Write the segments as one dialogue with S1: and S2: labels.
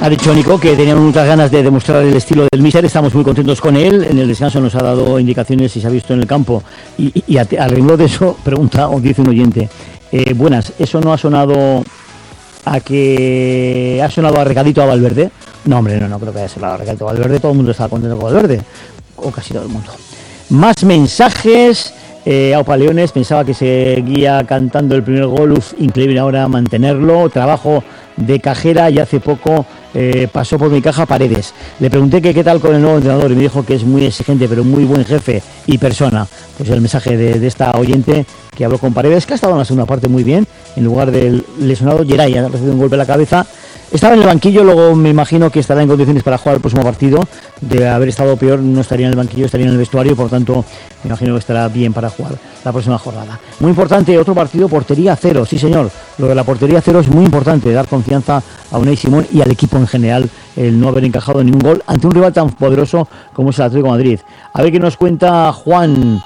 S1: Ha dicho Nico que tenía muchas ganas de demostrar el estilo del míster. Estamos muy contentos con él. En el descanso nos ha dado indicaciones y se ha visto en el campo. Y al renglón de eso, pregunta o dice un oyente: buenas, ¿eso no ha sonado a que ha sonado a recadito a Valverde? No, hombre, no creo que haya sonado a recadito a Valverde. Todo el mundo está contento con Valverde, o casi todo el mundo. Más mensajes. Aupa Leones pensaba que seguía cantando el primer gol. Increíble ahora mantenerlo. Trabajo de cajera y hace poco pasó por mi caja Paredes. Le pregunté que qué tal con el nuevo entrenador y me dijo que es muy exigente pero muy buen jefe y persona. Pues el mensaje de esta oyente que habló con Paredes, que ha estado en la segunda parte muy bien, en lugar del lesionado Geray, ha recibido un golpe en la cabeza. Estaba en el banquillo, luego me imagino que estará en condiciones para jugar el próximo partido. De haber estado peor, no estaría en el banquillo, estaría en el vestuario, por tanto, me imagino que estará bien para jugar la próxima jornada. Muy importante, otro partido, portería cero, sí señor. Lo de la portería cero es muy importante, dar confianza a Unai Simón y al equipo en general, el no haber encajado ningún gol ante un rival tan poderoso como es el Atlético de Madrid. A ver qué nos cuenta Juan,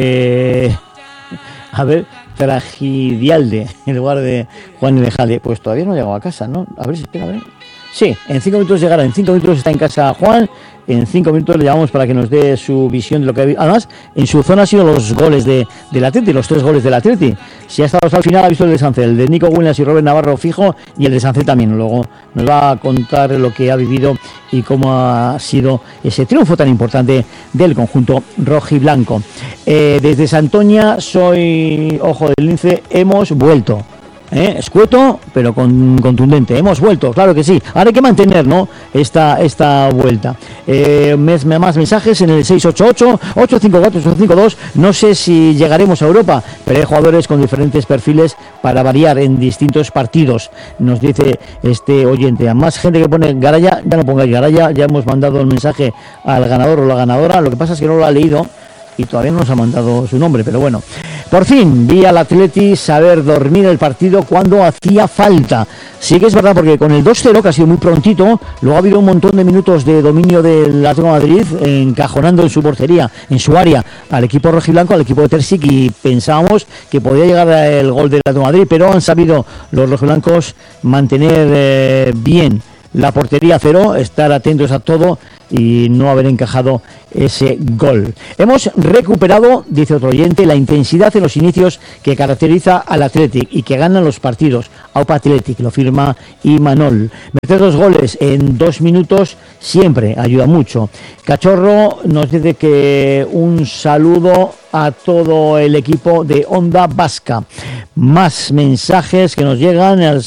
S1: Tragidialde, en lugar de Juan Elejale. Pues todavía no ha llegado a casa, ¿no? A ver si espera, a ver. Sí, en 5 minutos llegará, en 5 minutos está en casa Juan, en 5 minutos le llamamos para que nos dé su visión de lo que ha visto. Además, en su zona han sido los goles del Atleti, los 3 goles del Atleti. Si ha estado hasta el final, ha visto el de Sancel, el de Nico Williams y Robert Navarro fijo, y el de Sancel también. Luego nos va a contar lo que ha vivido y cómo ha sido ese triunfo tan importante del conjunto rojiblanco. Desde Santoña, soy Ojo del Lince, hemos vuelto. Escueto pero contundente, hemos vuelto, claro que sí, ahora hay que mantener, ¿no?, esta vuelta. Más mensajes en el 688-854-852. No sé si llegaremos a Europa, pero hay jugadores con diferentes perfiles para variar en distintos partidos, nos dice este oyente. A más gente que pone Garaya, ya no pongáis Garaya, ya hemos mandado el mensaje al ganador o la ganadora, lo que pasa es que no lo ha leído y todavía no nos ha mandado su nombre, pero bueno. Por fin vi al Atleti saber dormir el partido cuando hacía falta. Sí que es verdad, porque con el 2-0, que ha sido muy prontito, luego ha habido un montón de minutos de dominio del Atlético de Madrid, encajonando en su portería, en su área, al equipo rojiblanco, al equipo de Terzic, y pensábamos que podía llegar el gol del Atlético de Madrid, pero han sabido los rojiblancos mantener bien la portería cero, estar atentos a todo y no haber encajado ese gol. Hemos recuperado, dice otro oyente, la intensidad en los inicios que caracteriza al Athletic y que ganan los partidos. Aupa Athletic, lo firma Imanol. Meter 2 goles en 2 minutos siempre ayuda mucho. Cachorro nos dice que un saludo a todo el equipo de Onda Vasca. Más mensajes que nos llegan al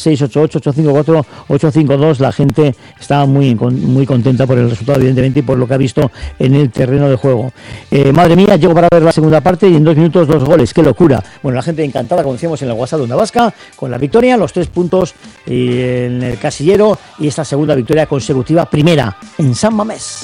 S1: 688-854-852. La gente está muy contenta por el resultado, evidentemente, y por lo que ha visto en el terreno de juego. Madre mía, llego para ver la segunda parte y en 2 minutos 2 goles. ¡Qué locura! Bueno, la gente encantada, como decíamos en el WhatsApp de Onda Vasca, con la victoria, los 3 puntos en el casillero y esta segunda victoria consecutiva, primera en San Mamés.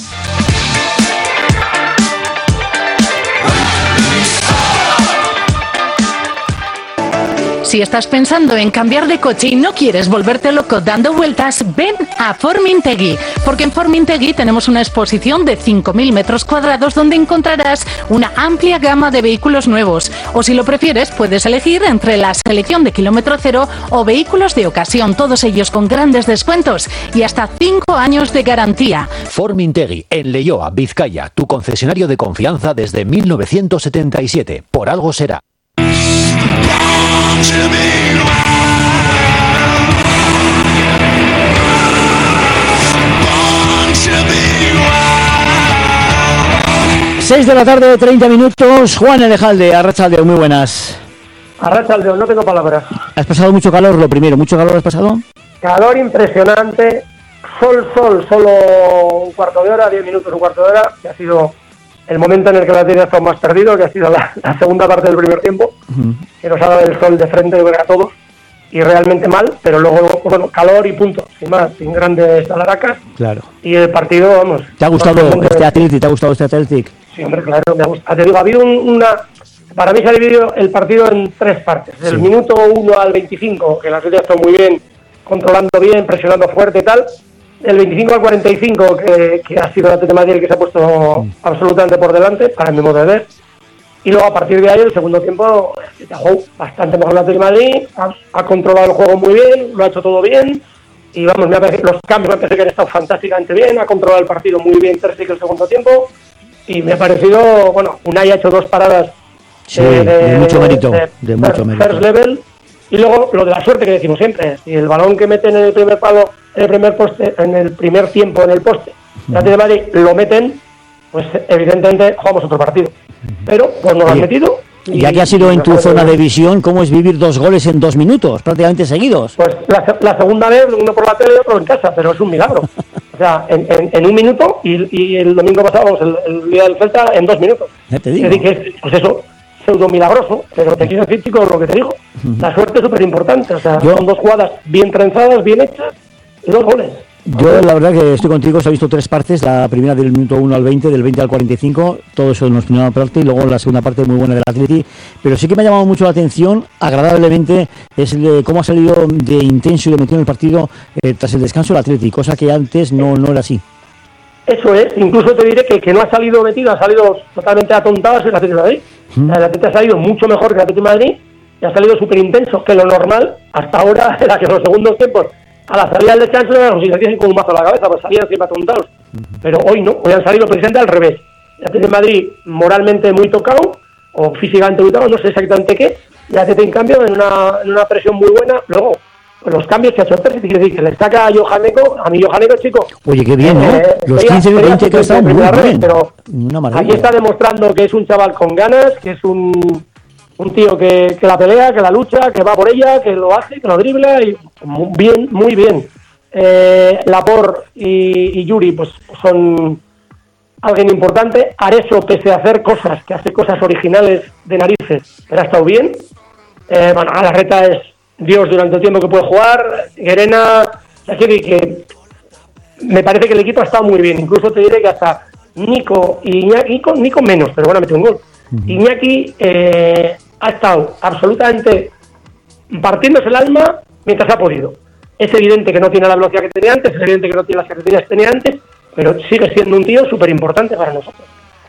S2: Si estás pensando en cambiar de coche y no quieres volverte loco dando vueltas, ven a Formintegui, porque en Formintegui tenemos una exposición de 5.000 metros cuadrados donde encontrarás una amplia gama de vehículos nuevos, o si lo prefieres puedes elegir entre la selección de kilómetro cero o vehículos de ocasión, todos ellos con grandes descuentos y hasta 5 años de garantía.
S3: Formintegui, en Leioa, Vizcaya, tu concesionario de confianza desde 1977, por algo será.
S1: 6 de la tarde, 30 minutos. Juan Elejalde, Arratsaldeon, muy buenas.
S4: Arratsaldeon, no tengo palabras.
S1: ¿Has pasado mucho calor? Lo primero, ¿mucho calor has pasado?
S4: Calor impresionante, sol, solo un cuarto de hora, 10 minutos, un cuarto de hora, que ha sido el momento en el que la Atleti ha estado más perdido, que ha sido la segunda parte del primer tiempo, que nos ha dado el sol de frente, yo creo, a todos, y realmente mal, pero luego, bueno, calor y punto, sin más, sin grandes alaracas.
S1: Claro.
S4: Y el partido, vamos...
S1: ¿Te ha gustado este Athletic? ¿Te ha gustado este Athletic?
S4: Sí, hombre, claro, me ha gustado. Te digo, ha habido para mí se ha dividido el partido en 3 partes. Del minuto 1 al 25, que la Atleti ha estado muy bien, controlando bien, presionando fuerte y tal. Del 25 al 45, que ha sido el Atlético de Madrid el que se ha puesto absolutamente por delante, para mi modo de ver. Y luego, a partir de ahí, el segundo tiempo, ha jugado bastante mejor el Atlético de Madrid, ha controlado el juego muy bien, lo ha hecho todo bien, y vamos, los cambios me parece que han estado fantásticamente bien, ha controlado el partido muy bien Terzic el segundo tiempo, y me ha parecido, bueno, Unai ha hecho 2 paradas
S1: de mucho mérito, de mucho mérito.
S4: First level, y luego lo de la suerte que decimos siempre, si el balón que meten en el primer palo, en el primer poste, en el primer tiempo en el poste, el Atlético de Madrid lo meten, pues evidentemente jugamos otro partido, pero pues no lo han metido.
S1: Ya que ha sido en tu zona de visión, ¿cómo es vivir 2 goles en 2 minutos, prácticamente seguidos?
S4: Pues la segunda vez, uno por la tele y otro en casa, pero es un milagro. O sea, en 1 minuto, y el domingo pasado, el día del Celta, en 2 minutos.
S1: Ya te digo.
S4: Es decir, que es, pues eso, pseudo milagroso, pero te quiero decir, chicos, lo que te digo. La suerte es súper importante, o sea, son 2 jugadas bien trenzadas, bien hechas, y 2 goles.
S1: Yo la verdad que estoy contigo, se ha visto 3 partes, la primera del minuto 1 al 20, del 20 al 45, todo eso en la primera parte, y luego la segunda parte muy buena del Atleti, pero sí que me ha llamado mucho la atención, agradablemente, es cómo ha salido de intenso y de metido en el partido tras el descanso el Atleti, cosa que antes no era así.
S4: Eso es, incluso te diré que el que no ha salido metido, ha salido totalmente atontado, es el Atlético de Madrid. El Atlético ha salido mucho mejor que el Atlético de Madrid, y ha salido súper intenso, que lo normal, hasta ahora, era que en los segundos tiempos, a la salida del descanso, los israelíes con un mazo a la cabeza, pues salían siempre atontados. Pero hoy no, hoy han salido precisamente al revés. El Atlético de Madrid moralmente muy tocado, o físicamente muy tocado, no sé exactamente qué, y el Atlético en cambio en una presión muy buena. Luego, los cambios que ha hecho Terzic, quiere decir que le destaca a Johaneko, chico.
S1: Oye, qué bien, ¿no? Los 15-20 que ha estado muy bien,
S4: pero aquí está demostrando que es un chaval con ganas, que es un tío que la pelea, que la lucha, que va por ella, que lo hace, que lo dribla, y muy bien. Laporte y Yuri pues son alguien importante. Areso, pese a hacer cosas, que hace cosas originales de narices, pero ha estado bien. Bueno, Galarreta es Dios durante el tiempo que puede jugar. Guerena, que me parece que el equipo ha estado muy bien. Incluso te diré que hasta Nico y Iñaki, Nico menos, pero bueno, metió un gol. Iñaki ha estado absolutamente partiéndose el alma mientras ha podido. Es evidente que no tiene la velocidad que tenía antes, es evidente que no tiene las carreteras que tenía antes, pero sigue siendo un tío súper importante para nosotros.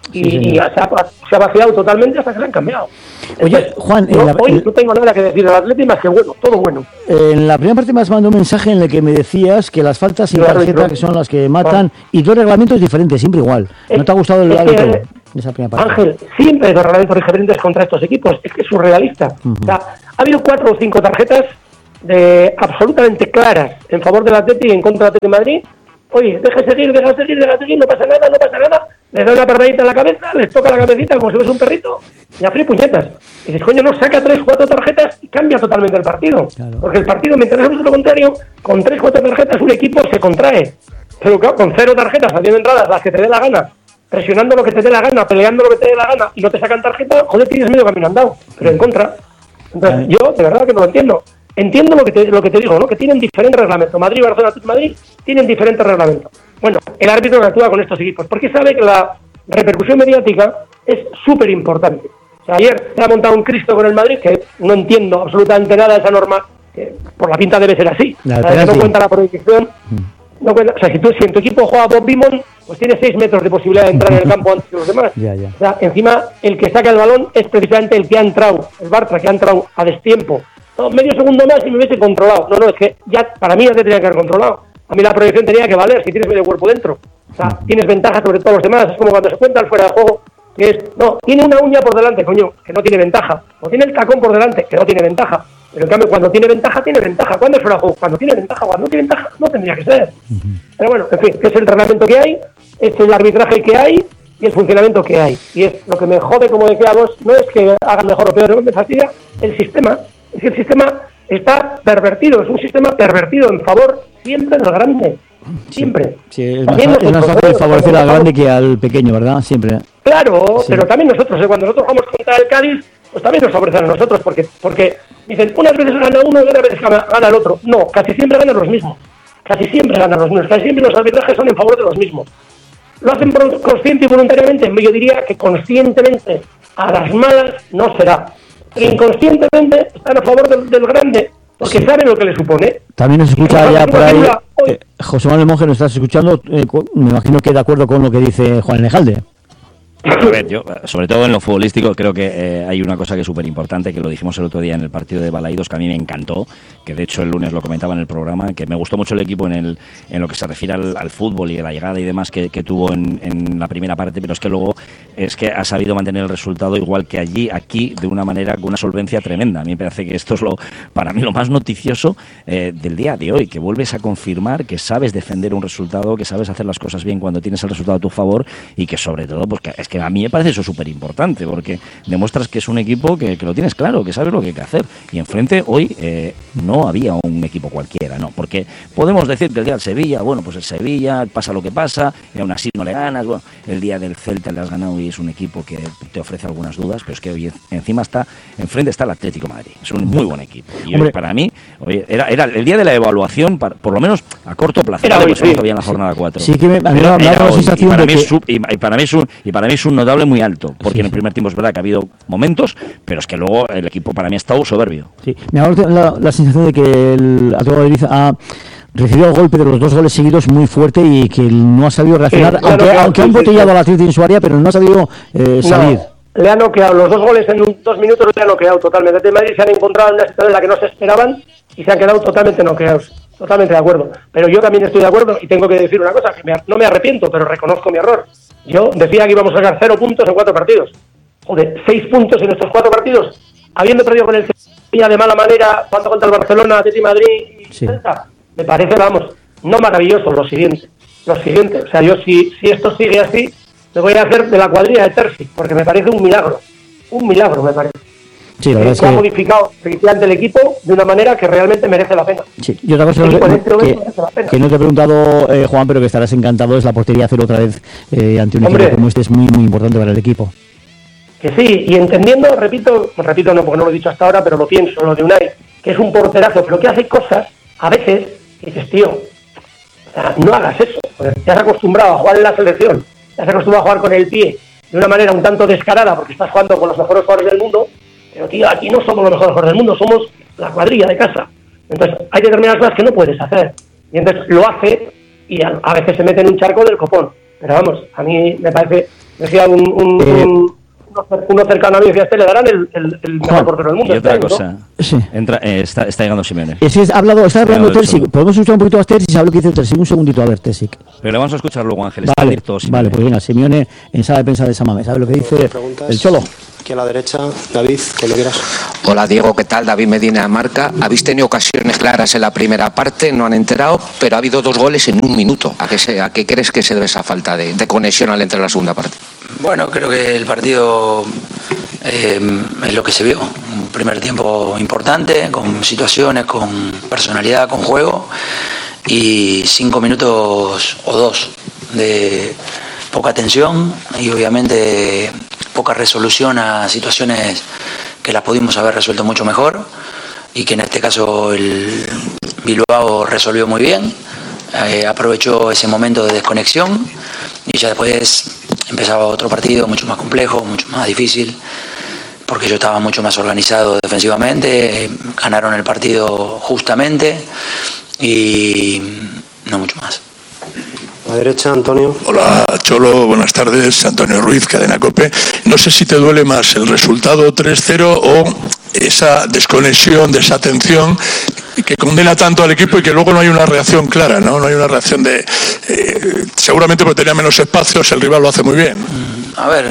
S4: Y se ha vaciado totalmente hasta que se han cambiado.
S1: Oye,
S4: entonces,
S1: Juan,
S4: hoy no tengo nada que decir del Atleti más que bueno, todo bueno.
S1: En la primera parte me has mandado un mensaje en el que me decías que las faltas y tarjeta que son las que matan, y 2 reglamentos diferentes, siempre igual. ¿No te ha gustado el árbitro de esa primera parte?
S4: Ángel, siempre 2 reglamentos diferentes contra estos equipos, es que es surrealista. O sea, ha habido 4 o 5 tarjetas absolutamente claras en favor del Atleti y en contra del Atleti de Madrid. Oye, deja seguir, no pasa nada, le da una perradita en la cabeza, les toca la cabecita como si fuese un perrito, y a frío puñetas. Y dices, coño, no, saca 3 o 4 tarjetas y cambia totalmente el partido. Claro. Porque el partido, mientras hacemos lo contrario, con 3 o 4 tarjetas un equipo se contrae. Pero claro, con 0 tarjetas, haciendo entradas las que te dé la gana, presionando lo que te dé la gana, peleando lo que te dé la gana, y no te sacan tarjeta, joder, tienes medio camino andado, pero en contra. Entonces, yo de verdad que no lo entiendo. Entiendo lo que te digo, ¿no? Que tienen diferentes reglamentos. Madrid, Barcelona, Madrid tienen diferentes reglamentos. Bueno, el árbitro que actúa con estos equipos, porque sabe que la repercusión mediática es súper importante. O sea, ayer se ha montado un Cristo con el Madrid, que no entiendo absolutamente nada de esa norma, que por la pinta debe ser así. O sea, que no cuenta la proyección. No cuenta, o sea, si en tu equipo juega Bob Beamon, pues tiene 6 metros de posibilidad de entrar en el campo antes que los demás.
S1: Ya.
S4: O sea, encima, el que saca el balón es precisamente el que ha entrado, el Bartra, que ha entrado a destiempo. No, medio segundo más y me hubiese controlado. No, es que ya para mí ya te tenía que haber controlado. A mí la proyección tenía que valer si tienes medio cuerpo dentro. O sea, tienes ventaja sobre todos los demás. Es como cuando se cuenta el fuera de juego, que es, no, tiene una uña por delante, coño, que no tiene ventaja. O tiene el tacón por delante, que no tiene ventaja. Pero en cambio, cuando tiene ventaja, tiene ventaja. ¿Cuándo es fuera de juego? Cuando tiene ventaja. Cuando no tiene ventaja, no tendría que ser. Pero bueno, en fin, que es el reglamento que hay, es el arbitraje que hay y el funcionamiento que hay. Y es lo que me jode, como decía vos, no es que hagan mejor o peor, me fastidia el sistema. Es que el sistema está pervertido, es un sistema pervertido en favor siempre del grande, siempre.
S1: Sí, es más fácil favorecer al grande que al pequeño, ¿verdad? Siempre.
S4: Claro, sí. Pero también nosotros, cuando nosotros jugamos contra el Cádiz, pues también nos favorecen a nosotros, porque dicen, unas veces gana uno y otras veces gana el otro. No, casi siempre ganan los mismos. Casi siempre los arbitrajes son en favor de los mismos. Lo hacen consciente y voluntariamente, yo diría que conscientemente, a las malas no será. Inconscientemente están a favor del grande, porque saben lo que le supone.
S1: También nos escucha ya por ahí José Manuel Monge, nos estás escuchando, me imagino que de acuerdo con lo que dice Juan Enejalde.
S5: A ver, yo, sobre todo en lo futbolístico, creo que hay una cosa que es súper importante, que lo dijimos el otro día en el partido de Balaidos, que a mí me encantó, que de hecho el lunes lo comentaba en el programa, que me gustó mucho el equipo en lo que se refiere al fútbol y a la llegada y demás que tuvo en la primera parte, pero es que luego es que ha sabido mantener el resultado igual que aquí, de una manera, con una solvencia tremenda. A mí me parece que esto es para mí lo más noticioso del día de hoy, que vuelves a confirmar que sabes defender un resultado, que sabes hacer las cosas bien cuando tienes el resultado a tu favor y que sobre todo, pues que es que a mí me parece eso súper importante, porque demuestras que es un equipo que lo tienes claro, que sabes lo que hay que hacer. Y enfrente hoy no había un equipo cualquiera, no, porque podemos decir que el día del Sevilla, bueno, pues el Sevilla pasa lo que pasa, y aún así no le ganas, bueno, el día del Celta le has ganado y es un equipo que te ofrece algunas dudas, pero es que hoy encima enfrente está el Atlético de Madrid, es un muy buen equipo. Y hoy, para mí, hoy era el día de la evaluación, por lo menos a corto plazo, pues todavía en la jornada 4.
S1: Sí, que a mí me da la sensación de que...
S5: para mí es un notable muy alto, porque en el primer tiempo es verdad que ha habido momentos, pero es que luego el equipo para mí ha estado soberbio.
S1: Sí, me da la sensación de que el Atlético de Madrid ha recibido el golpe de los 2 goles seguidos muy fuerte y que no ha sabido reaccionar, aunque ha embotellado al Atlético en su área, pero no ha sabido salir.
S4: No, le ha noqueado los 2 goles en 2 minutos, le ha noqueado totalmente. El Madrid se han encontrado en una situación en la que no se esperaban y se han quedado totalmente noqueados. Totalmente de acuerdo. Pero yo también estoy de acuerdo y tengo que decir una cosa, que no me arrepiento, pero reconozco mi error. Yo decía que íbamos a sacar 0 puntos en 4 partidos. Joder, 6 puntos en estos 4 partidos, habiendo perdido con el Sevilla de mala manera, jugando contra el Barcelona, Atlético de Madrid y Celta. Me parece, no maravilloso, lo siguiente. O sea, yo si esto sigue así, me voy a hacer de la cuadrilla de Terzi, porque me parece un milagro me parece.
S1: Sí, la verdad es que
S4: ha modificado efectivamente el equipo de una manera que realmente merece la pena.
S1: Sí, y otra cosa que no te he preguntado, Juan, pero que estarás encantado, es la portería cero otra vez ante un equipo como este, es muy, muy importante para el equipo.
S4: Que sí, y entendiendo, repito no porque no lo he dicho hasta ahora, pero lo pienso, lo de Unai, que es un porterazo, pero que hace cosas, a veces, y dices, tío, o sea, no hagas eso, porque te has acostumbrado a jugar en la selección, te has acostumbrado a jugar con el pie de una manera un tanto descarada, porque estás jugando con los mejores jugadores del mundo, pero tío, aquí no somos los mejores jugadores del mundo, somos la cuadrilla de casa. Entonces, hay determinadas cosas que no puedes hacer, y entonces lo hace, y a veces se mete en un charco del copón. Pero vamos, a mí me parece, decía uno cercano a mí, decía, le darán el mejor portero del mundo.
S5: Y otra cosa, ¿no? Sí. Está llegando Simeone.
S1: Está hablando Terzic. Podemos escuchar un poquito a Terzic, sabe lo que dice Terzic. Un segundito, a ver, Terzic.
S5: Pero le vamos a escuchar luego, Ángel.
S1: Vale, pues venga, Simeone en sala de prensa de Samamé. ¿Sabe lo que dice el Cholo?
S6: Aquí a la derecha, David, cuando quieras.
S7: Hola Diego, ¿qué tal? David Medina, Marca. Habéis tenido ocasiones claras en la primera parte, no han enterado, pero ha habido 2 goles en 1 minuto. ¿A qué crees que se debe esa falta de conexión al entrar en la segunda parte?
S8: Bueno, creo que el partido es lo que se vio. Un primer tiempo importante, con situaciones, con personalidad, con juego, y 5 minutos o 2 de poca tensión y obviamente poca resolución a situaciones que las pudimos haber resuelto mucho mejor, y que en este caso el Bilbao resolvió muy bien, aprovechó ese momento de desconexión y ya después empezaba otro partido mucho más complejo, mucho más difícil, porque yo estaba mucho más organizado defensivamente, ganaron el partido justamente y no mucho más.
S6: A la derecha, Antonio.
S9: Hola, Cholo, buenas tardes. Antonio Ruiz, Cadena COPE. No sé si te duele más el resultado 3-0 o esa desconexión, desatención que condena tanto al equipo y que luego no hay una reacción clara, ¿no? No hay una reacción de... seguramente porque tenía menos espacios, el rival lo hace muy bien.
S8: A ver,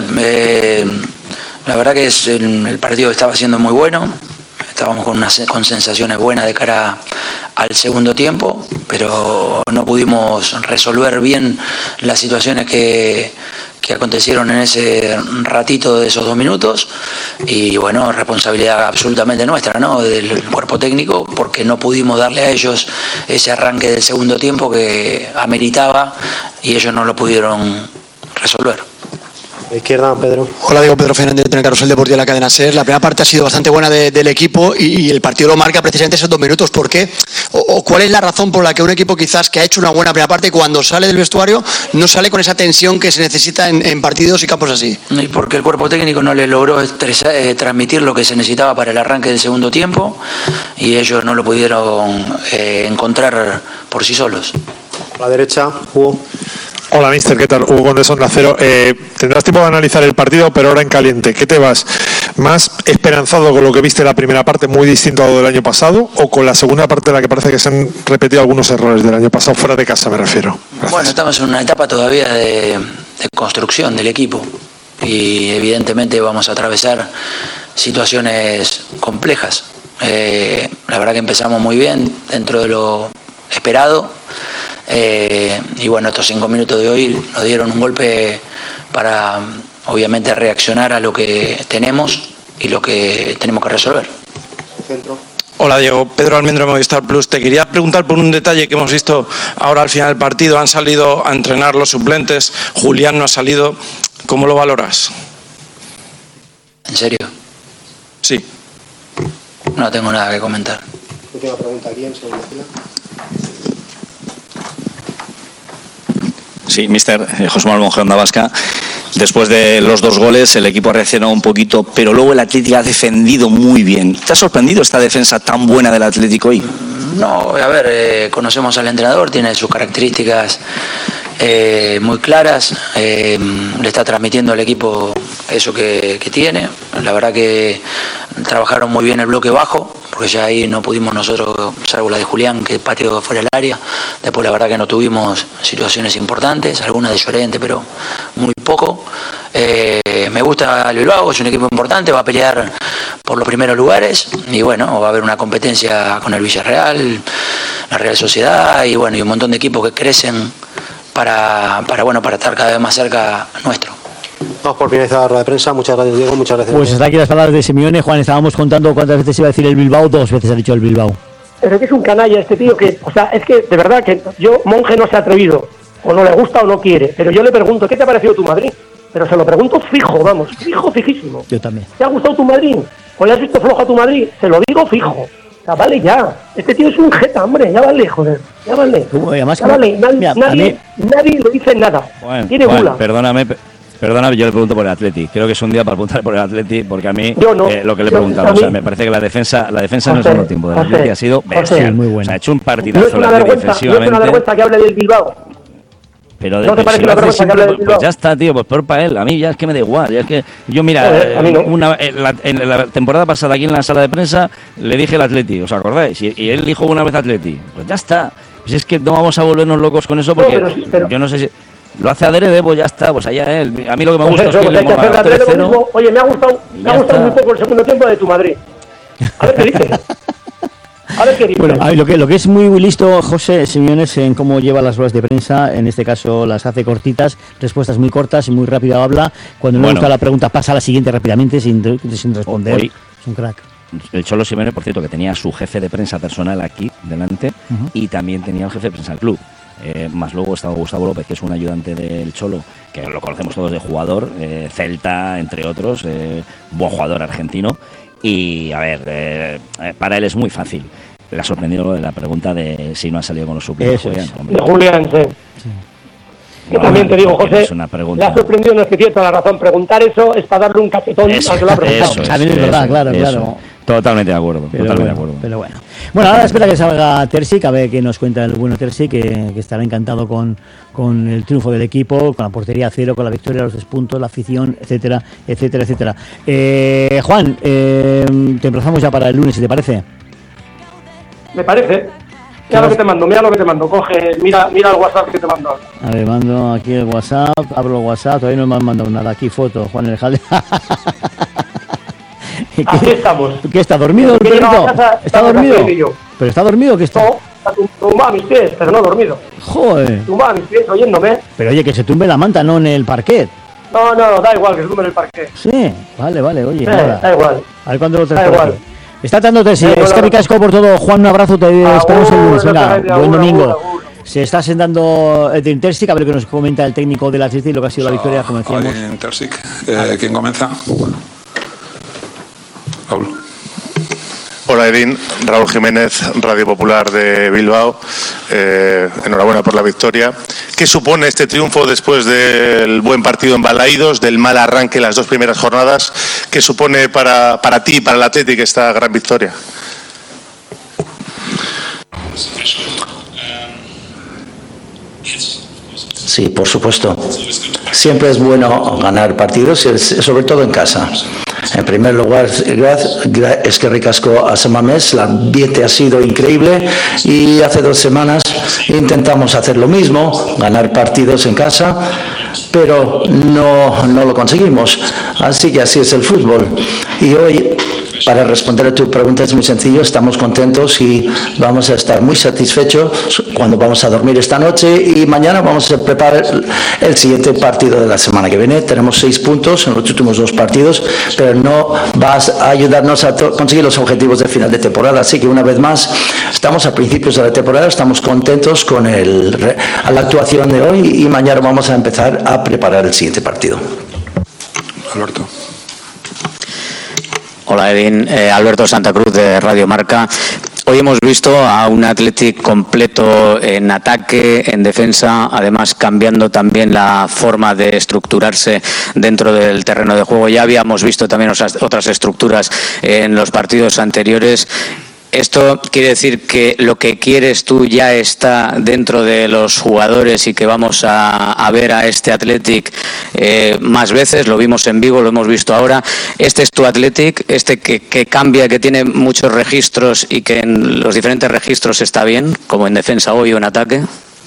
S8: la verdad que el partido estaba siendo muy bueno. Estábamos con sensaciones buenas de cara al segundo tiempo, pero no pudimos resolver bien las situaciones que acontecieron en ese ratito de esos 2 minutos, y bueno, responsabilidad absolutamente nuestra, ¿no?, del cuerpo técnico, porque no pudimos darle a ellos ese arranque del segundo tiempo que ameritaba y ellos no lo pudieron resolver.
S6: Izquierda, Pedro.
S10: Hola, Diego, Pedro Fernández, de Carrusel Deportivo de la cadena SER. La primera parte ha sido bastante buena del equipo y el partido lo marca precisamente esos 2 minutos. ¿Por qué? ¿O cuál es la razón por la que un equipo quizás que ha hecho una buena primera parte, cuando sale del vestuario no sale con esa tensión que se necesita en partidos y campos así?
S8: Y porque el cuerpo técnico no le logró transmitir lo que se necesitaba para el arranque del segundo tiempo y ellos no lo pudieron encontrar por sí solos.
S6: A la derecha, Hugo.
S11: Hola, mister, ¿qué tal? Hugo Condés, Onda Cero. Tendrás tiempo de analizar el partido, pero ahora en caliente. ¿Qué te vas? ¿Más esperanzado con lo que viste en la primera parte, muy distinto a lo del año pasado, o con la segunda parte en la que parece que se han repetido algunos errores del año pasado, fuera de casa me refiero? Gracias.
S8: Bueno, estamos en una etapa todavía de construcción del equipo y evidentemente vamos a atravesar situaciones complejas. La verdad que empezamos muy bien dentro de lo esperado. Y bueno, estos 5 minutos de hoy nos dieron un golpe para obviamente reaccionar a lo que tenemos y lo que tenemos que resolver.
S12: Hola Diego, Pedro Almendro de Movistar Plus. Te quería preguntar por un detalle que hemos visto ahora al final del partido. Han salido a entrenar los suplentes, Julián no ha salido. ¿Cómo lo valoras?
S8: ¿En serio?
S12: Sí.
S8: No tengo nada que comentar.
S6: Última pregunta aquí en segunda fila.
S5: Sí, mister José Manuel Monje, Onda Vasca. Después de los 2 goles, el equipo ha reaccionado un poquito, pero luego el Atlético ha defendido muy bien. ¿Te ha sorprendido esta defensa tan buena del Atlético hoy?
S8: No, a ver, conocemos al entrenador, tiene sus características muy claras, le está transmitiendo al equipo eso que tiene. La verdad que trabajaron muy bien el bloque bajo, porque ya ahí no pudimos nosotros, salvo la de Julián, que pateó fuera del área. Después la verdad que no tuvimos situaciones importantes, algunas de Llorente, pero muy poco. Me gusta el Bilbao, es un equipo importante, va a pelear por los primeros lugares y bueno, va a haber una competencia con el Villarreal, la Real Sociedad y bueno, y un montón de equipos que crecen para estar cada vez más cerca nuestro.
S6: Vamos por finalizar la rueda de prensa. Muchas gracias, Diego. Muchas gracias.
S1: Pues hasta aquí las palabras de Simeone. Juan, estábamos contando cuántas veces iba a decir el Bilbao. 2 veces ha dicho el Bilbao.
S4: Pero que es un canalla este tío que, o sea, es que de verdad que yo, Monje no se ha atrevido, o no le gusta o no quiere, pero yo le pregunto, ¿qué te ha parecido tu Madrid? Pero se lo pregunto fijo, vamos, fijísimo.
S1: Yo también.
S4: ¿Te ha gustado tu Madrid? ¿O le has visto floja tu Madrid? Se lo digo fijo. O sea, vale ya. Este tío es un jeta, hombre, ya vale, joder. Ya vale.
S1: Además,
S4: ya vale. Nadie le dice nada.
S5: Juan,
S4: Tiene gula.
S5: Perdóname, yo le pregunto por el Atleti. Creo que es un día para preguntar por el Atleti, porque a mí lo que le he preguntado, o sea, me parece que la defensa en el segundo tiempo del Atleti ha sido bestial.
S1: Muy buena.
S5: O sea, ha hecho un partidazo el Atleti defensivamente.
S4: No es una vergüenza que hable del Bilbao.
S5: Pero
S4: ¿No te parece una vergüenza que hable del Bilbao?
S5: Pues ya está, tío, pues peor para él. A mí ya es que me da igual. Ya es que yo, mira,
S4: a mí no.
S5: en la temporada pasada aquí en la sala de prensa le dije el Atleti, ¿os acordáis? Y él dijo una vez Atleti. Pues ya está. Pues es que no vamos a volvernos locos con eso porque yo no sé si... Lo hace adrede, pues ya está, pues allá él. A mí lo que me gusta es que le mola 3-0.
S4: Oye, me ha gustado muy poco el segundo tiempo de tu Madrid. A ver qué dice.
S1: Bueno, lo que es muy listo José Simeone es en cómo lleva las ruedas de prensa. En este caso las hace cortitas, respuestas muy cortas y muy rápido habla. Cuando no le gusta la pregunta pasa a la siguiente rápidamente sin responder.
S5: Hoy,
S1: es un crack.
S5: El Cholo Simeone, por cierto, que tenía a su jefe de prensa personal aquí delante y también tenía al jefe de prensa del club. Más luego estaba Gustavo López, que es un ayudante del Cholo, que lo conocemos todos de jugador, Celta, entre otros, buen jugador argentino. Y a ver, para él es muy fácil. Le ha sorprendido la pregunta de si no ha salido con los suplentes.
S4: Julián, sí. Yo también te digo, José, le ha sorprendido, no es que tiene toda la razón. Preguntar eso es para darle un cafetón al que lo ha preguntado.
S1: Es verdad, claro.
S5: Totalmente de acuerdo,
S1: Pero bueno. Bueno, ahora espera que salga Terzic, a ver qué nos cuenta el bueno Terzic, que estará encantado con el triunfo del equipo, con la portería a 0, con la victoria, los 3 puntos, la afición, etcétera, etcétera, etcétera. Juan, te emplazamos ya para el lunes, si te parece.
S4: Me parece. Mira lo que te mando, coge, mira el WhatsApp que te mando.
S1: A ver, mando aquí el WhatsApp, abro el WhatsApp, todavía no me han mandado nada, aquí foto, Juan el Jale.
S4: Aquí estamos.
S1: ¿Qué está dormido el perrito? ¿Está dormido? ¿Pero está dormido o qué está?
S4: No, está tumbado a mis pies, pero no dormido.
S1: Joder.
S4: Tumbado a mis pies, oyéndome.
S1: Pero oye, que se tumbe la manta, no en el parquet.
S4: No, da igual que se tumbe en el parquet.
S1: Sí, vale, oye. Nada.
S4: Da igual.
S1: A ver cuándo lo traes.
S4: Da igual.
S1: Está dándote, sí, es que me casco por todo. Juan, un abrazo, te esperamos el lunes. Venga, buen domingo. Se está sentando el Terzic, a ver qué nos comenta el técnico del Atlético y lo que ha sido la victoria, como decíamos.
S13: Terzic, ¿quién comienza? Raúl.
S14: Hola Edín, Raúl Jiménez, Radio Popular de Bilbao. Enhorabuena por la victoria. ¿Qué supone este triunfo después del buen partido en Balaídos, del mal arranque en las 2 primeras jornadas? ¿Qué supone para ti y para el Atlético esta gran victoria?
S15: Sí, por supuesto. Siempre es bueno ganar partidos, sobre todo en casa. En primer lugar, es que ricasco a Samamés, el ambiente ha sido increíble y hace 2 semanas intentamos hacer lo mismo, ganar partidos en casa, pero no lo conseguimos. Así que así es el fútbol. Y hoy, para responder a tu pregunta, es muy sencillo, estamos contentos y vamos a estar muy satisfechos cuando vamos a dormir esta noche y mañana vamos a preparar el siguiente partido de la semana que viene. Tenemos 6 puntos en los últimos 2 partidos, pero no vas a ayudarnos a conseguir los objetivos de final de temporada. Así que una vez más, estamos a principios de la temporada, estamos contentos con la actuación de hoy y mañana vamos a empezar a preparar el siguiente partido.
S13: Alberto.
S16: Hola Edín, Alberto Santa Cruz de Radio Marca. Hoy hemos visto a un Athletic completo en ataque, en defensa, además cambiando también la forma de estructurarse dentro del terreno de juego. Ya habíamos visto también otras estructuras en los partidos anteriores. ¿Esto quiere decir que lo que quieres tú ya está dentro de los jugadores y que vamos a ver a este Athletic más veces? Lo vimos en Vigo, lo hemos visto ahora. ¿Este es tu Athletic? ¿Este que cambia, que tiene muchos registros y que en los diferentes registros está bien, como en defensa hoy o en ataque?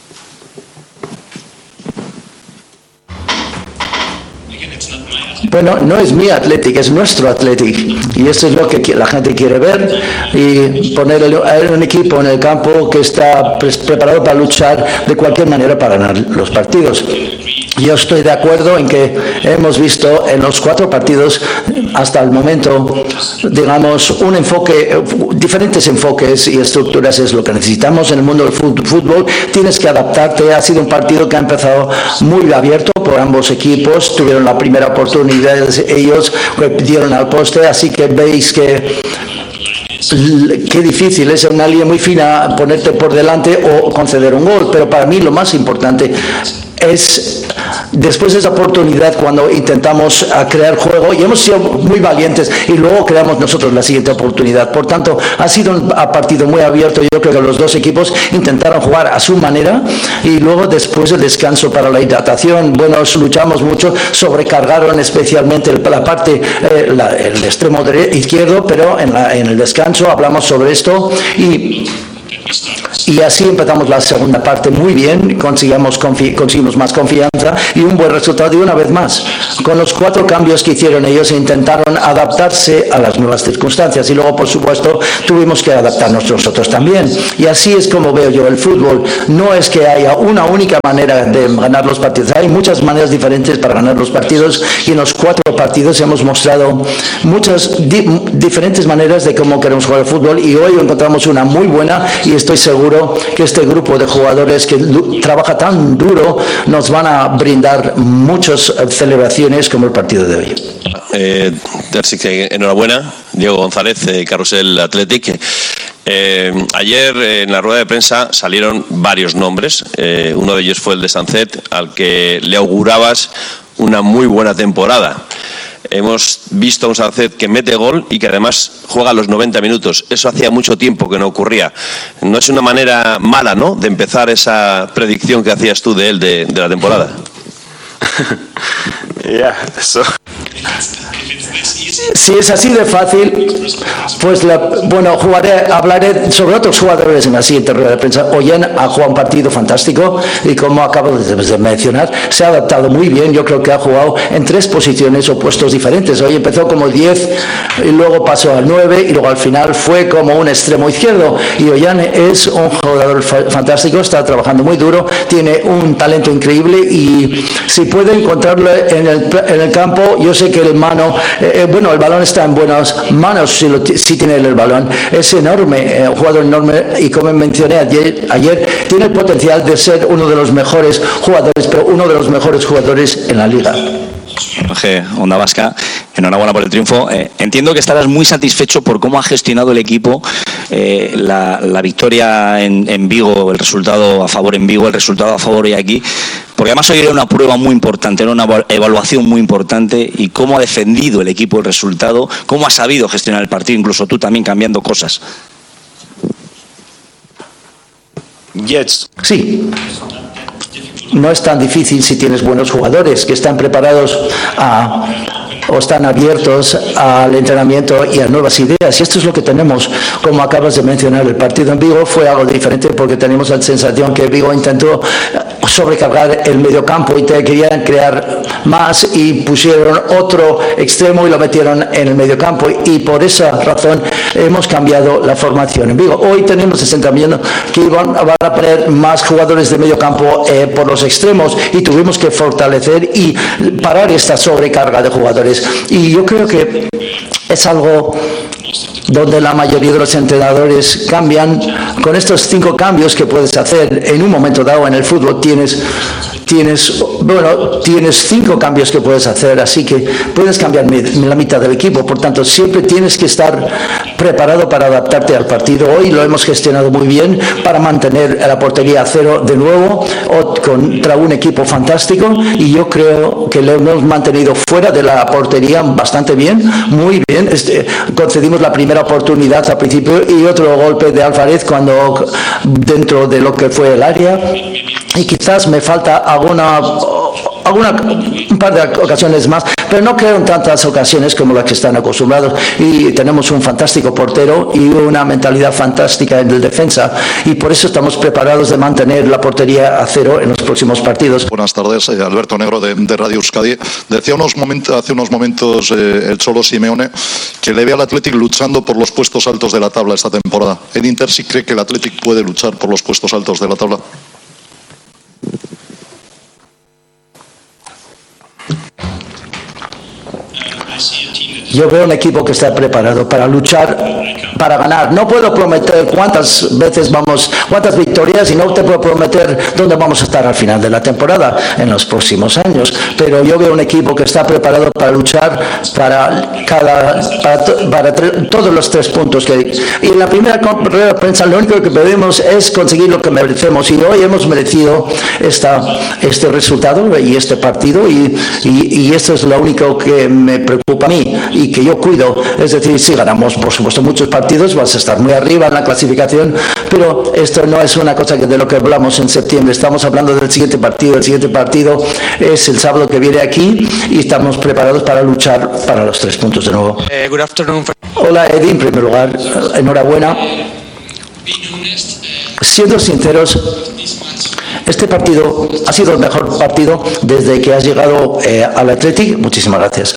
S15: Bueno, no es mi Athletic, es nuestro Athletic. Y eso es lo que la gente quiere ver y poner un equipo en el campo que está preparado para luchar de cualquier manera para ganar los partidos. Yo estoy de acuerdo en que hemos visto en los 4 partidos hasta el momento, digamos, un enfoque, diferentes enfoques y estructuras es lo que necesitamos en el mundo del fútbol. Tienes que adaptarte. Ha sido un partido que ha empezado muy abierto por ambos equipos. Tuvieron la primera oportunidad, ellos dieron al poste, así que veis que qué difícil es una línea muy fina ponerte por delante o conceder un gol, pero para mí lo más importante es después de esa oportunidad cuando intentamos crear juego y hemos sido muy valientes y luego creamos nosotros la siguiente oportunidad. Por tanto, ha sido un partido muy abierto. Yo creo que los 2 equipos intentaron jugar a su manera y luego después del descanso para la hidratación, bueno, luchamos mucho, sobrecargaron especialmente la parte, el extremo izquierdo, pero en el descanso hablamos sobre esto y así empezamos la segunda parte muy bien, conseguimos más confianza y un buen resultado. Y una vez más, con los 4 cambios que hicieron ellos, intentaron adaptarse a las nuevas circunstancias y luego, por supuesto, tuvimos que adaptarnos nosotros también. Y así es como veo yo el fútbol. No es que haya una única manera de ganar los partidos, hay muchas maneras diferentes para ganar los partidos y en los 4 partidos hemos mostrado muchas diferentes maneras de cómo queremos jugar el fútbol y hoy encontramos una muy buena y estoy seguro que este grupo de jugadores que trabaja tan duro nos van a brindar muchas celebraciones como el partido de hoy.
S17: Enhorabuena, Diego González, Carrusel Athletic. Ayer en la rueda de prensa salieron varios nombres. Uno de ellos fue el de Sancet, al que le augurabas una muy buena temporada. Hemos visto a un Sancet que mete gol y que además juega los 90 minutos. Eso hacía mucho tiempo que no ocurría. No es una manera mala, ¿no?, de empezar esa predicción que hacías tú de él de la temporada.
S15: Eso. Si es así de fácil, pues hablaré sobre otros jugadores en la siguiente rueda de prensa. Ollén ha jugado un partido fantástico y como acabo de mencionar, se ha adaptado muy bien. Yo creo que ha jugado en 3 posiciones o puestos diferentes. Hoy empezó como 10 y luego pasó al 9 y luego al final fue como un extremo izquierdo. Y Ollén es un jugador fantástico, está trabajando muy duro, tiene un talento increíble y si puede encontrarlo en el campo, yo sé que el balón está en buenas manos si tiene el balón. Es enorme, un jugador enorme y como mencioné ayer, tiene el potencial de ser uno de los mejores jugadores, pero uno de los mejores jugadores en la liga.
S5: Jorge, Onda Vasca, enhorabuena por el triunfo. Entiendo que estarás muy satisfecho por cómo ha gestionado el equipo la victoria en Vigo, el resultado a favor en Vigo, el resultado a favor hoy aquí, porque además hoy era una prueba muy importante, era una evaluación muy importante y cómo ha defendido el equipo el resultado, cómo ha sabido gestionar el partido, incluso tú también cambiando cosas.
S15: Sí. no es tan difícil si tienes buenos jugadores que están preparados o están abiertos al entrenamiento y a nuevas ideas. Y esto es lo que tenemos, como acabas de mencionar. El partido en Vigo fue algo diferente porque tenemos la sensación que Vigo intentó sobrecargar el mediocampo y querían crear más y pusieron otro extremo y lo metieron en el mediocampo, y por esa razón hemos cambiado la formación en Vigo. Hoy tenemos el sentimiento que van a poner más jugadores de mediocampo por los extremos, y tuvimos que fortalecer y parar esta sobrecarga de jugadores. Y yo creo que es algo donde la mayoría de los entrenadores cambian. Con estos 5 cambios que puedes hacer en un momento dado en el fútbol, tienes 5 cambios que puedes hacer, así que puedes cambiar la mitad del equipo. Por tanto, siempre tienes que estar preparado para adaptarte al partido. Hoy lo hemos gestionado muy bien para mantener la portería a 0 de nuevo contra un equipo fantástico, y yo creo que le hemos mantenido fuera de la portería bastante bien, muy bien. Concedimos la primera oportunidad al principio y otro golpe de Álvarez cuando dentro de lo que fue el área, y quizás me falta un par de ocasiones más, pero no creo en tantas ocasiones como las que están acostumbrados, y tenemos un fantástico portero y una mentalidad fantástica en el defensa, y por eso estamos preparados de mantener la portería a 0 en los próximos partidos.
S18: Buenas tardes, Alberto Negro de Radio Euskadi. Decía hace unos momentos el Cholo Simeone que le ve al Athletic luchando por los puestos altos de la tabla esta temporada. ¿El Inter sí cree que el Athletic puede luchar por los puestos altos de la tabla?
S15: Yo veo un equipo que está preparado para luchar, para ganar. No puedo prometer cuántas victorias, y no te puedo prometer dónde vamos a estar al final de la temporada en los próximos años, pero yo veo un equipo que está preparado para luchar para todos los 3 puntos que hay. Y en la primera rueda de prensa lo único que pedimos es conseguir lo que merecemos, y hoy hemos merecido este resultado y este partido, y esto es lo único que me preocupa a mí y que yo cuido. Es decir, si ganamos por supuesto muchos partidos vas a estar muy arriba en la clasificación, pero esto no es una cosa de lo que hablamos en septiembre. Estamos hablando del siguiente partido. El siguiente partido es el sábado que viene aquí, y estamos preparados para luchar para los 3 puntos de nuevo.
S12: Good afternoon.
S15: Hola Eddie, en primer lugar, enhorabuena. Siendo sinceros, este partido ha sido el mejor partido desde que has llegado al Athletic. Muchísimas gracias.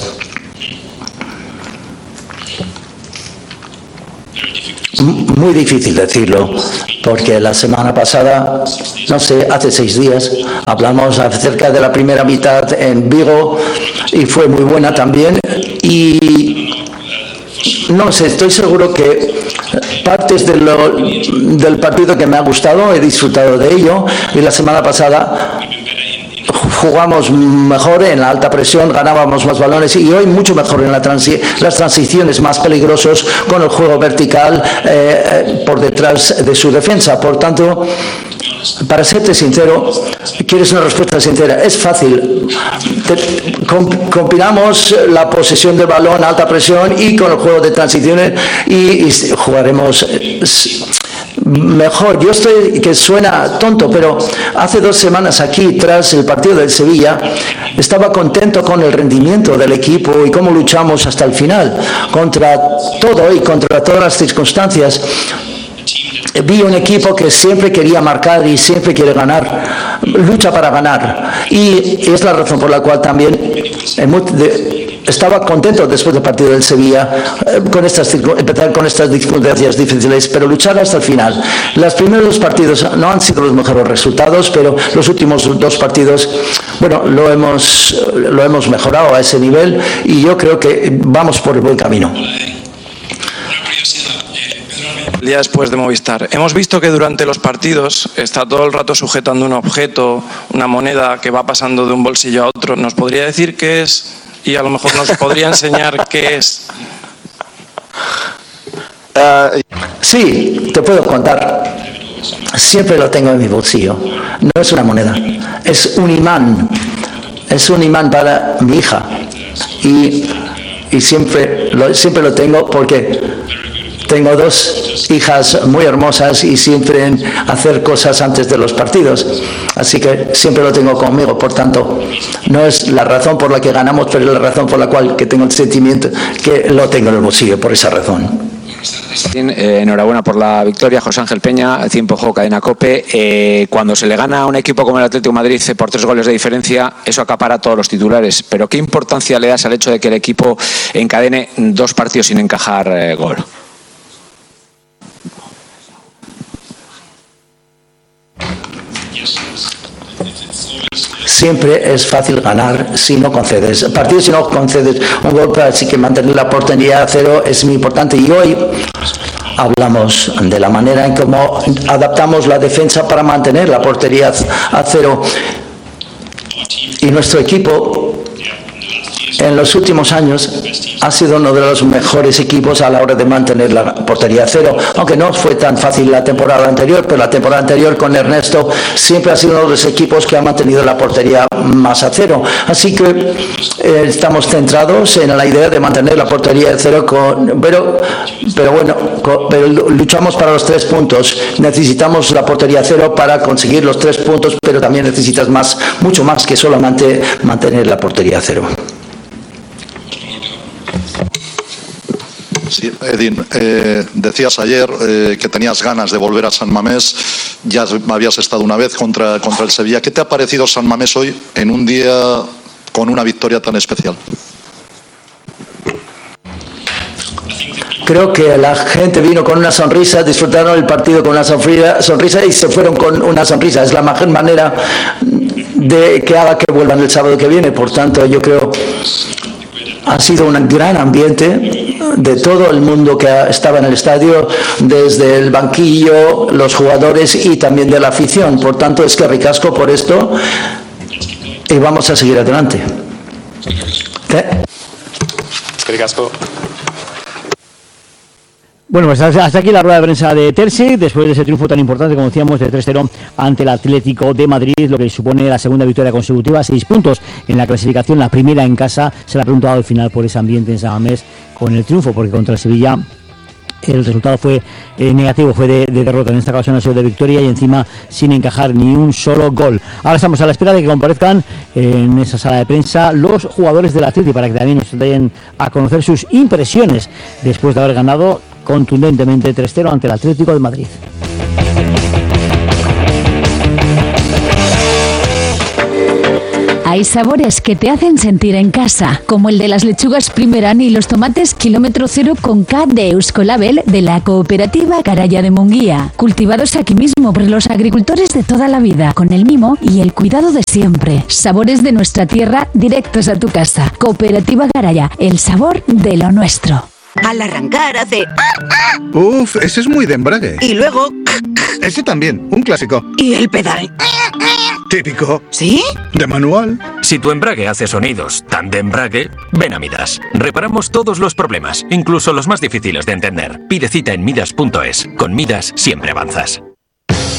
S15: Muy difícil decirlo, porque la semana pasada, no sé, hace 6 días, hablamos acerca de la primera mitad en Vigo y fue muy buena también, y no sé, estoy seguro que partes del partido que me ha gustado, he disfrutado de ello, y la semana pasada jugamos mejor en la alta presión, ganábamos más balones, y hoy mucho mejor en las transiciones, más peligrosos con el juego vertical por detrás de su defensa. Por tanto, para serte sincero, ¿quieres una respuesta sincera? Es fácil. Combinamos la posesión del balón, alta presión, y con el juego de transiciones, y jugaremos mejor. Yo estoy, que suena tonto, pero hace 2 semanas aquí, tras el partido del Sevilla, estaba contento con el rendimiento del equipo y cómo luchamos hasta el final, contra todo y contra todas las circunstancias. Vi un equipo que siempre quería marcar y siempre quiere ganar, lucha para ganar, y es la razón por la cual también estaba contento después del partido del Sevilla, empezar con estas circunstancias difíciles, pero luchar hasta el final. Los primeros 2 partidos no han sido los mejores resultados, pero los últimos 2 partidos, bueno, lo hemos mejorado a ese nivel, y yo creo que vamos por el buen camino.
S12: El día después de Movistar, hemos visto que durante los partidos está todo el rato sujetando un objeto, una moneda que va pasando de un bolsillo a otro. ¿Nos podría decir qué es? Y a lo mejor nos podría enseñar qué es.
S15: Sí, te puedo contar. Siempre lo tengo en mi bolsillo. No es una moneda, es un imán. Es un imán para mi hija. Y siempre lo tengo porque tengo 2 hijas muy hermosas y siempre hacer cosas antes de los partidos. Así que siempre lo tengo conmigo. Por tanto, no es la razón por la que ganamos, pero es la razón por la cual que tengo el sentimiento que lo tengo en el bolsillo, por esa razón.
S16: Enhorabuena por la victoria, José Ángel Peña, Tiempo Juego, Cadena COPE. Cuando se le gana a un equipo como el Atlético de Madrid por 3 goles de diferencia, eso acapara todos los titulares. Pero ¿qué importancia le das al hecho de que el equipo encadene 2 partidos sin encajar gol?
S15: Siempre es fácil ganar si no concedes partidos, si no concedes un gol, así que mantener la portería a 0 es muy importante. Y hoy hablamos de la manera en cómo adaptamos la defensa para mantener la portería a 0. Y nuestro equipo en los últimos años ha sido uno de los mejores equipos a la hora de mantener la portería a 0, aunque no fue tan fácil la temporada anterior, pero la temporada anterior con Ernesto siempre ha sido uno de los equipos que ha mantenido la portería más a 0. Así que estamos centrados en la idea de mantener la portería a 0, pero luchamos para los 3 puntos. Necesitamos la portería a 0 para conseguir los 3 puntos, pero también necesitas mucho más que solamente mantener la portería a 0.
S18: Sí, Edín, decías ayer que tenías ganas de volver a San Mamés, ya habías estado una vez contra el Sevilla. ¿Qué te ha parecido San Mamés hoy en un día con una victoria tan especial?
S15: Creo que la gente vino con una sonrisa, disfrutaron el partido con una sonrisa y se fueron con una sonrisa. Es la mejor manera de que haga que vuelvan el sábado que viene. Por tanto, yo creo ha sido un gran ambiente de todo el mundo que estaba en el estadio, desde el banquillo, los jugadores y también de la afición. Por tanto, es que ricasco por esto y vamos a seguir adelante.
S11: Ricasco.
S1: Bueno, pues hasta aquí la rueda de prensa de Terzi, después de ese triunfo tan importante, como decíamos, de 3-0 ante el Atlético de Madrid, lo que supone la segunda victoria consecutiva, 6 puntos en la clasificación, la primera en casa. Se le ha preguntado al final por ese ambiente en San Mamés con el triunfo, porque contra el Sevilla el resultado fue negativo, fue de derrota. En esta ocasión ha sido de victoria y encima sin encajar ni un solo gol. Ahora estamos a la espera de que comparezcan en esa sala de prensa los jugadores del Atlético para que también nos den a conocer sus impresiones después de haber ganado contundentemente 3-0 ante el Atlético de Madrid.
S19: Hay sabores que te hacen sentir en casa, como el de las lechugas Primeran y los tomates kilómetro cero con K de Euskolabel de la cooperativa Garaya de Munguía, cultivados aquí mismo por los agricultores de toda la vida, con el mimo y el cuidado de siempre. Sabores de nuestra tierra directos a tu casa. Cooperativa Garaya, el sabor de lo nuestro.
S20: Al arrancar hace...
S21: Uf, ese es muy de embrague.
S20: Y luego...
S21: Ese también, un clásico.
S20: Y el pedal...
S21: Típico.
S20: ¿Sí?
S21: De manual.
S22: Si tu embrague hace sonidos tan de embrague, ven a Midas. Reparamos todos los problemas, incluso los más difíciles de entender. Pide cita en midas.es. Con Midas siempre avanzas.